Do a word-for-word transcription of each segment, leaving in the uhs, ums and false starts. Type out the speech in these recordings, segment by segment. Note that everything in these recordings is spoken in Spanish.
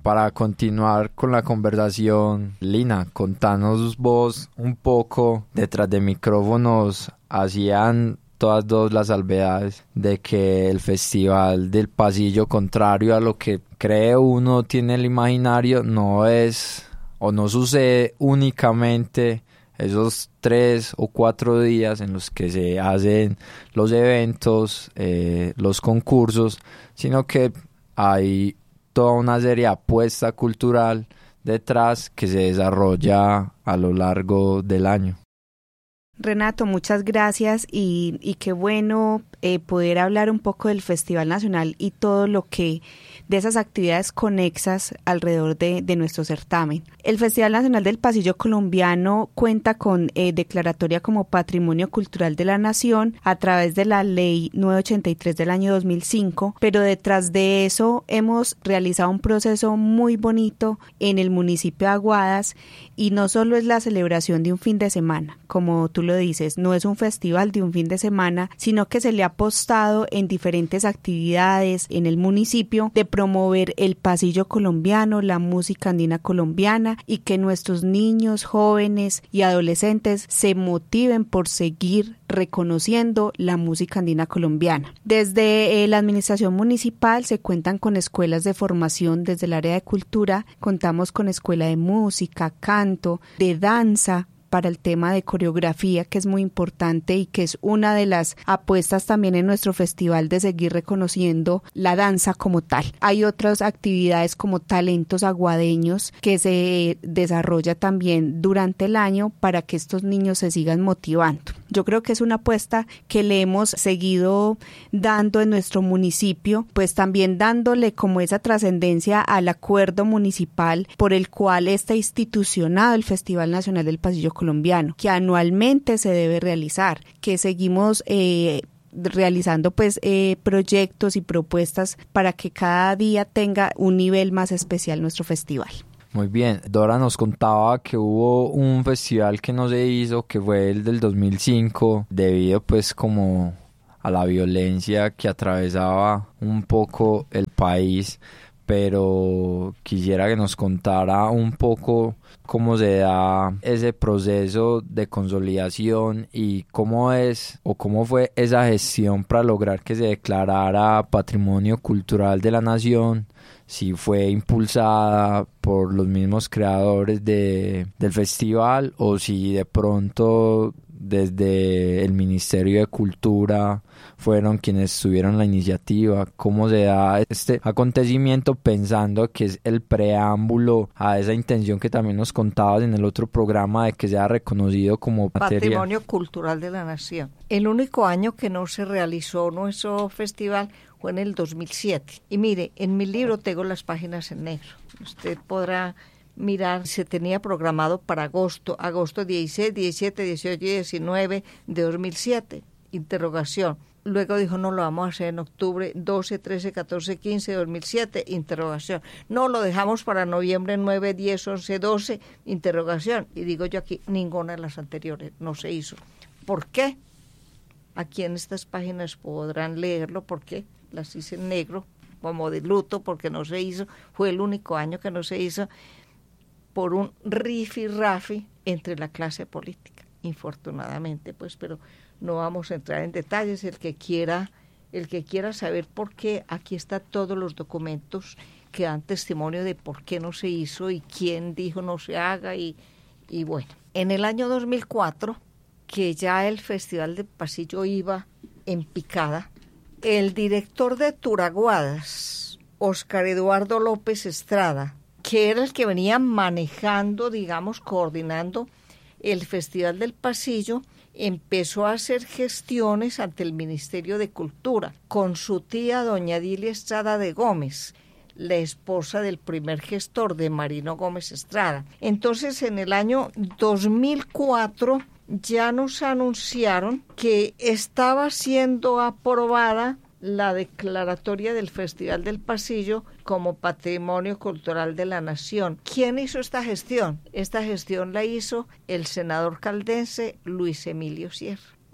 para continuar con la conversación, Lina, contanos vos un poco, detrás de micrófonos hacían todas dos las salvedades de que el Festival del Pasillo, contrario a lo que cree uno tiene el imaginario, no es o no sucede únicamente esos tres o cuatro días en los que se hacen los eventos, eh, los concursos, sino que hay toda una serie de apuesta cultural detrás que se desarrolla a lo largo del año. Renato, muchas gracias y, y qué bueno eh, poder hablar un poco del Festival Nacional y todo lo que de esas actividades conexas alrededor de, de nuestro certamen. El Festival Nacional del Pasillo Colombiano cuenta con eh, declaratoria como Patrimonio Cultural de la Nación a través de la Ley novecientos ochenta y tres del año dos mil cinco, pero detrás de eso hemos realizado un proceso muy bonito en el municipio de Aguadas y no solo es la celebración de un fin de semana, como tú lo dices, no es un festival de un fin de semana, sino que se le ha apostado en diferentes actividades en el municipio de promover el pasillo colombiano, la música andina colombiana y que nuestros niños, jóvenes y adolescentes se motiven por seguir reconociendo la música andina colombiana. Desde eh, la administración municipal se cuentan con escuelas de formación desde el área de cultura, contamos con escuela de música, canto, de danza, para el tema de coreografía, que es muy importante y que es una de las apuestas también en nuestro festival de seguir reconociendo la danza como tal. Hay otras actividades como talentos aguadeños que se desarrolla también durante el año para que estos niños se sigan motivando. Yo creo que es una apuesta que le hemos seguido dando en nuestro municipio, pues también dándole como esa trascendencia al acuerdo municipal por el cual está institucionado el Festival Nacional del Pasillo Colombiano, que anualmente se debe realizar, que seguimos eh, realizando pues eh, proyectos y propuestas para que cada día tenga un nivel más especial nuestro festival. Muy bien, Dora nos contaba que hubo un festival que no se hizo, que fue el del dos mil cinco, debido pues como a la violencia que atravesaba un poco el país, pero quisiera que nos contara un poco cómo se da ese proceso de consolidación y cómo es o cómo fue esa gestión para lograr que se declarara Patrimonio Cultural de la Nación, si fue impulsada por los mismos creadores de, del festival o si de pronto desde el Ministerio de Cultura fueron quienes tuvieron la iniciativa. ¿Cómo se da este acontecimiento pensando que es el preámbulo a esa intención que también nos contabas en el otro programa de que sea reconocido como materia? Patrimonio Cultural de la Nación? El único año que no se realizó nuestro festival fue en el dos mil siete. Y mire, en mi libro tengo las páginas en negro. Usted podrá mirar, se tenía programado para agosto, agosto dieciséis, diecisiete, dieciocho y diecinueve de dos mil siete, interrogación. Luego dijo, no, lo vamos a hacer en octubre, doce, trece, catorce, quince de dos mil siete, interrogación. No, lo dejamos para noviembre nueve, diez, once, doce, interrogación. Y digo yo aquí, ninguna de las anteriores no se hizo. ¿Por qué? Aquí en estas páginas podrán leerlo, porque las hice en negro, como de luto, porque no se hizo. Fue el único año que no se hizo, por un rifirrafe entre la clase política, infortunadamente, pues, pero no vamos a entrar en detalles. El que quiera, el que quiera saber por qué, aquí están todos los documentos que dan testimonio de por qué no se hizo y quién dijo no se haga, y, y bueno. En el año dos mil cuatro, que ya el Festival de Pasillo iba en picada, el director de Turaguadas, Óscar Eduardo López Estrada, que era el que venía manejando, digamos, coordinando el Festival del Pasillo, empezó a hacer gestiones ante el Ministerio de Cultura con su tía doña Dilia Estrada de Gómez, la esposa del primer gestor de Marino Gómez Estrada. Entonces, en el año dos mil cuatro ya nos anunciaron que estaba siendo aprobada la declaratoria del Festival del Pasillo como Patrimonio Cultural de la Nación. ¿Quién hizo esta gestión? Esta gestión la hizo el senador caldense Luis Emilio Sierra.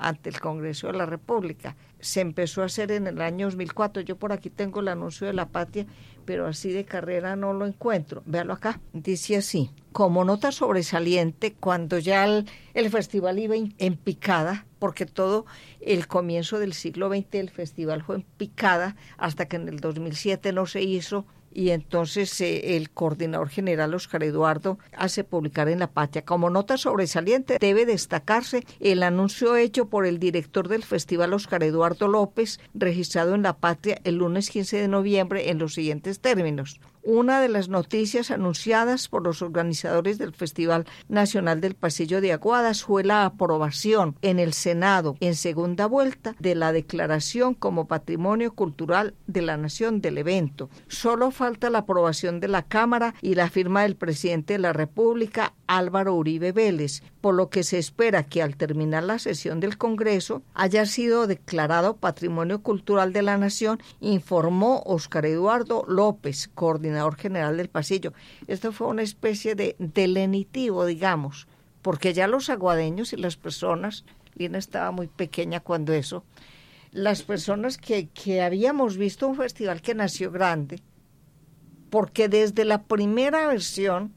ante el Congreso de la República. Se empezó a hacer en el año dos mil cuatro. Yo por aquí tengo el anuncio de la Patria, pero así de carrera no lo encuentro. Véalo acá. Dice así: como nota sobresaliente, cuando ya el, el festival iba en, en picada, porque todo el comienzo del siglo veinte el festival fue en picada, hasta que en el dos mil siete no se hizo, y entonces eh, el coordinador general Óscar Eduardo hace publicar en La Patria: como nota sobresaliente debe destacarse el anuncio hecho por el director del festival, Óscar Eduardo López, registrado en La Patria el lunes quince de noviembre en los siguientes términos. Una de las noticias anunciadas por los organizadores del Festival Nacional del Pasillo de Aguadas fue la aprobación en el Senado en segunda vuelta de la declaración como Patrimonio Cultural de la Nación del evento. Solo falta la aprobación de la Cámara y la firma del presidente de la República, Álvaro Uribe Vélez, por lo que se espera que al terminar la sesión del Congreso haya sido declarado Patrimonio Cultural de la Nación, informó Óscar Eduardo López, coordinador general del Pasillo. Esto fue una especie de, de lenitivo, digamos, porque ya los aguadeños y las personas, Lina estaba muy pequeña cuando eso, las personas que, que habíamos visto un festival que nació grande, porque desde la primera versión,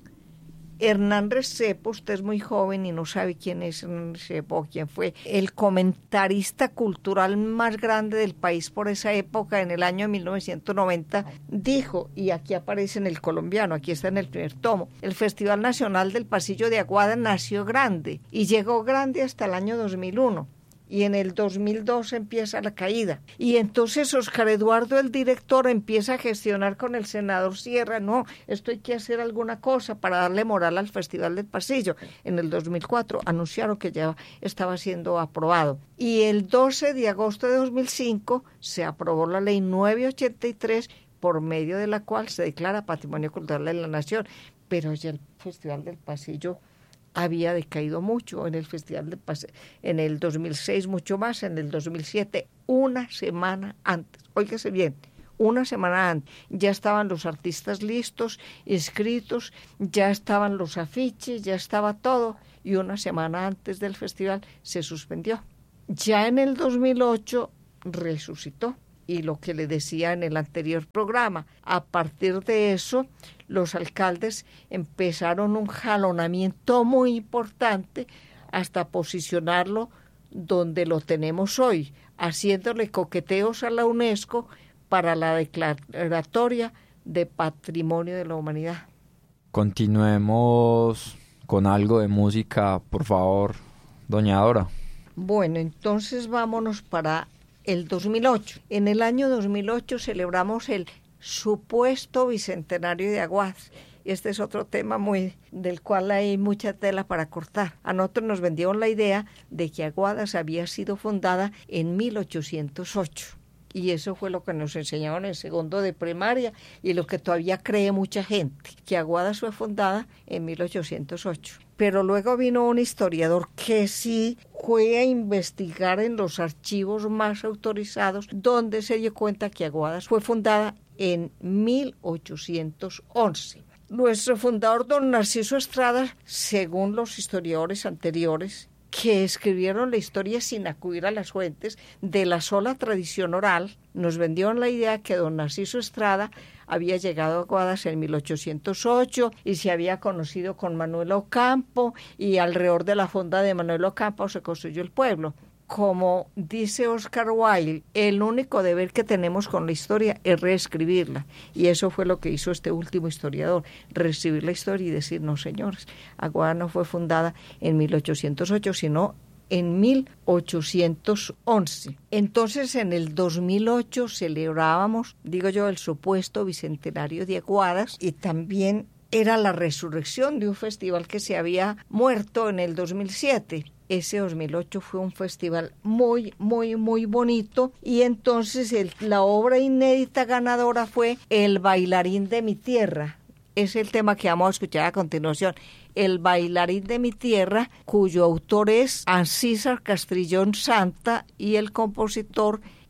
Hernán Restrepo, usted es muy joven y no sabe quién es Hernán Restrepo, quién fue el comentarista cultural más grande del país por esa época, en el año mil novecientos noventa, dijo, y aquí aparece en el colombiano, aquí está en el primer tomo: el Festival Nacional del Pasillo de Aguada nació grande y llegó grande hasta el año dos mil uno. Y en el dos mil dos empieza la caída. Y entonces Óscar Eduardo, el director, empieza a gestionar con el senador Sierra: no, esto hay que hacer alguna cosa para darle moral al Festival del Pasillo. En el dos mil cuatro anunciaron que ya estaba siendo aprobado. Y el doce de agosto de dos mil cinco se aprobó la ley novecientos ochenta y tres, por medio de la cual se declara Patrimonio Cultural de la Nación. Pero ya el Festival del Pasillo había decaído mucho. En el Festival de Pase, en el dos mil seis mucho más, en el dos mil siete, una semana antes, óigase bien, una semana antes, ya estaban los artistas listos, inscritos, ya estaban los afiches, ya estaba todo, y una semana antes del festival se suspendió. Ya en el dos mil ocho resucitó. Y lo que le decía en el anterior programa, a partir de eso, los alcaldes empezaron un jalonamiento muy importante hasta posicionarlo donde lo tenemos hoy, haciéndole coqueteos a la UNESCO para la declaratoria de Patrimonio de la Humanidad. Continuemos con algo de música, por favor, doña Dora. Bueno, entonces vámonos para el dos mil ocho. En el año dos mil ocho celebramos el supuesto bicentenario de Aguadas. Este es otro tema muy del cual hay mucha tela para cortar. A nosotros nos vendieron la idea de que Aguadas había sido fundada en mil ochocientos ocho. Y eso fue lo que nos enseñaron en segundo de primaria y lo que todavía cree mucha gente, que Aguadas fue fundada en mil ochocientos ocho. Pero luego vino un historiador que sí fue a investigar en los archivos más autorizados, donde se dio cuenta que Aguadas fue fundada en mil ochocientos once. Nuestro fundador, don Narciso Estrada, según los historiadores anteriores, que escribieron la historia sin acudir a las fuentes, de la sola tradición oral, nos vendieron la idea que don Narciso Estrada había llegado a Aguadas en mil ochocientos ocho y se había conocido con Manuel Ocampo, y alrededor de la fonda de Manuel Ocampo se construyó el pueblo. Como dice Oscar Wilde, el único deber que tenemos con la historia es reescribirla, y eso fue lo que hizo este último historiador, reescribir la historia y decir: no, señores, Aguadas no fue fundada en mil ochocientos ocho, sino en mil ochocientos once. Entonces, en el dos mil ocho celebrábamos, digo yo, el supuesto bicentenario de Aguadas, y también era la resurrección de un festival que se había muerto en el dos mil siete. Ese dos mil ocho fue un festival muy, muy, muy bonito, y entonces el, la obra inédita ganadora fue El bailarín de mi tierra. Es el tema que vamos a escuchar a continuación. El bailarín de mi tierra, cuyo autor es Ancísar Castrillón Santa, y el compositor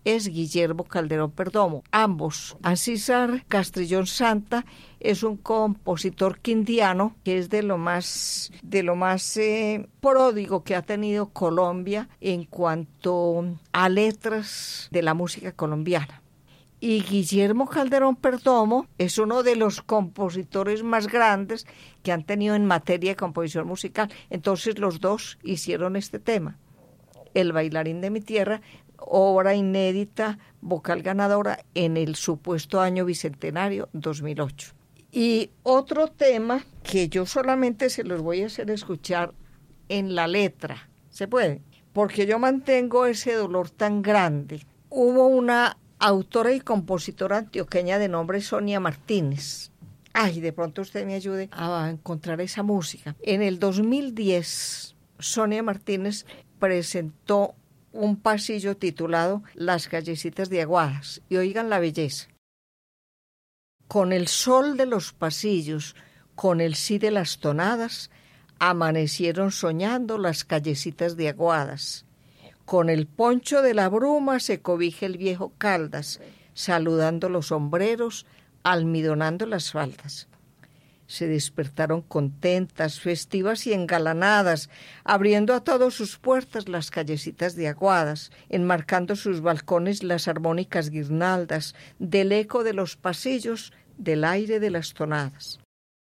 es Guillermo Calderón Perdomo. Ambos. Ancísar Castrillón Santa es un compositor quindiano que es de lo más, de lo más eh, pródigo que ha tenido Colombia en cuanto a letras de la música colombiana. Y Guillermo Calderón Perdomo es uno de los compositores más grandes que han tenido en materia de composición musical. Entonces los dos hicieron este tema, El bailarín de mi tierra, obra inédita, vocal ganadora en el supuesto año bicentenario dos mil ocho. Y otro tema que yo solamente se los voy a hacer escuchar en la letra, ¿se puede? Porque yo mantengo ese dolor tan grande. Hubo una autora y compositora antioqueña de nombre Sonia Martínez. Ay, de pronto usted me ayude a encontrar esa música. En el dos mil diez, Sonia Martínez presentó un pasillo titulado Las callecitas de Aguadas. Y oigan la belleza. Con el sol de los pasillos, con el sí de las tonadas, amanecieron soñando las callecitas de Aguadas. Con el poncho de la bruma se cobija el viejo Caldas, saludando los sombreros, almidonando las faldas. Se despertaron contentas, festivas y engalanadas, abriendo a todos sus puertas las callecitas de Aguadas, enmarcando sus balcones las armónicas guirnaldas, del eco de los pasillos, del aire de las tonadas.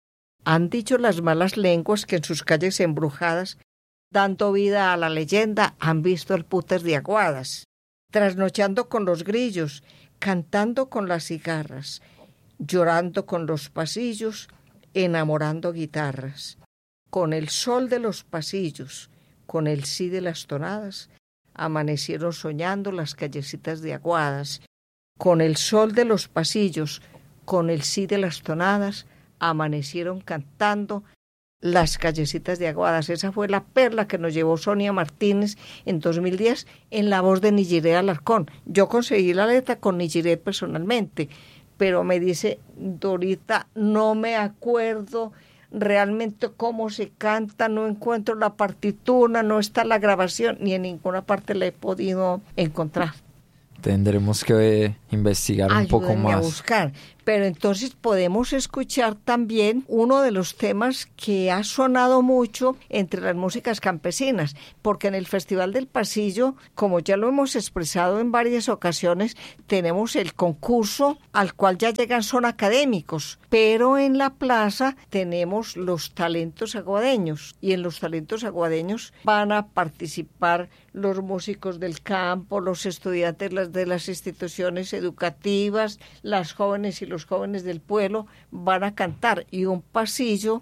Han dicho las malas lenguas que en sus calles embrujadas, dando vida a la leyenda, han visto el putas de Aguadas, trasnochando con los grillos, cantando con las cigarras, llorando con los pasillos, enamorando guitarras. Con el sol de los pasillos, con el sí de las tonadas, amanecieron soñando las callecitas de Aguadas. Con el sol de los pasillos, con el sí de las tonadas, amanecieron cantando las callecitas de Aguadas. Esa fue la perla que nos llevó Sonia Martínez en dos mil diez en la voz de Niyiré Alarcón. Yo conseguí la letra con Niyiré personalmente, pero me dice, Dorita, no me acuerdo realmente cómo se canta, no encuentro la partitura, no está la grabación, ni en ninguna parte la he podido encontrar. Tendremos que investigar un poco Ayúdenme más. a buscar. Pero entonces podemos escuchar también uno de los temas que ha sonado mucho entre las músicas campesinas, porque en el Festival del Pasillo, como ya lo hemos expresado en varias ocasiones, tenemos el concurso al cual ya llegan son académicos, pero en la plaza tenemos los talentos aguadeños, y en los talentos aguadeños van a participar los músicos del campo, los estudiantes de las instituciones educativas, las jóvenes y los jóvenes del pueblo van a cantar, y un pasillo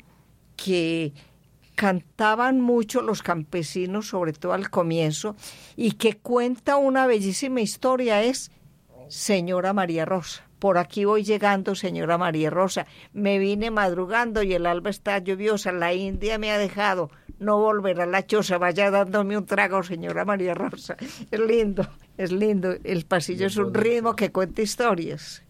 que cantaban mucho los campesinos, sobre todo al comienzo, y que cuenta una bellísima historia es Señora María Rosa. Por aquí voy llegando, señora María Rosa, me vine madrugando y el alba está lluviosa, la India me ha dejado, no volverá a la choza, vaya dándome un trago, señora María Rosa. Es lindo, es lindo, el pasillo es un ritmo que cuenta historias.